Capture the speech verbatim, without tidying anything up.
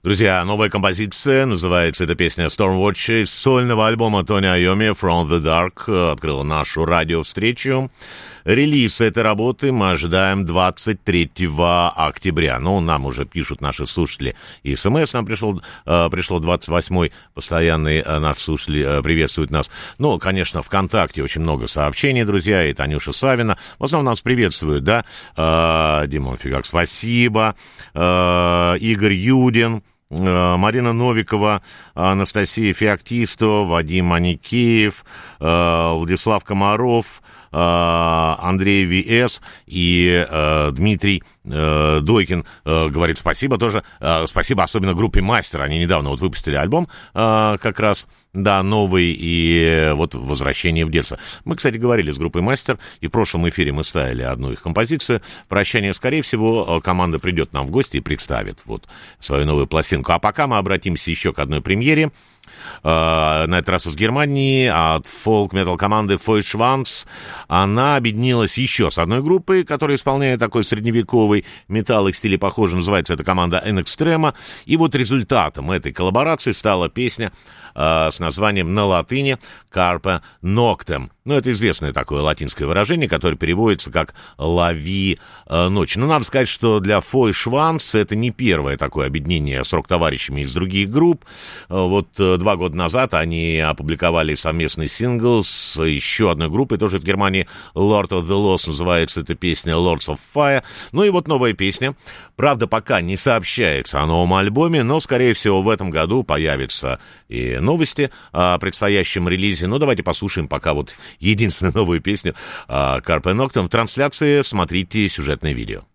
Друзья, новая композиция, называется эта песня Stormwatch, из сольного альбома Тони Айоми «From the Dark», открыла нашу радиовстречу. Релиз этой работы мы ожидаем двадцать третьего октября. Ну, нам уже пишут наши слушатели. И СМС нам пришел, э, пришло двадцать восьмой, постоянный э, наш слушатель э, приветствует нас. Ну, конечно, ВКонтакте очень много сообщений, друзья, и Танюша Савина. В основном нас приветствуют, да. Э, Димон Фигак, спасибо. Э, Игорь Юдин. Марина Новикова, Анастасия Феоктистова, Вадим Аникеев, Владислав Комаров, Андрей ВС и э, Дмитрий э, Дойкин э, говорит спасибо тоже. Э, спасибо особенно группе «Мастер». Они недавно вот выпустили альбом э, как раз, да, новый, и вот «Возвращение в детство». Мы, кстати, говорили с группой «Мастер», и в прошлом эфире мы ставили одну их композицию. «Прощание». Скорее всего, команда придет нам в гости и представит вот свою новую пластинку. А пока мы обратимся еще к одной премьере. Uh, на этот раз из Германии, от фолк-метал команды Feuchtwanz. Она объединилась еще с одной группой, которая исполняет такой средневековый металл, их стиле похожий, называется эта команда In Extrema. И вот результатом этой коллаборации стала песня uh, с названием на латыни «Carpe Noctem». Ну, это известное такое латинское выражение, которое переводится как «лови э, ночь». Но надо сказать, что для Feuchtwanz это не первое такое объединение с рок-товарищами из других групп. Вот э, два года назад они опубликовали совместный сингл с еще одной группой, тоже в Германии, Lord of the Lost, называется эта песня Lords of Fire. Ну и вот новая песня. Правда, пока не сообщается о новом альбоме, но, скорее всего, в этом году появятся и новости о предстоящем релизе. Ну, давайте послушаем пока вот единственную новую песню Carpe Noctem. В трансляции смотрите сюжетное видео.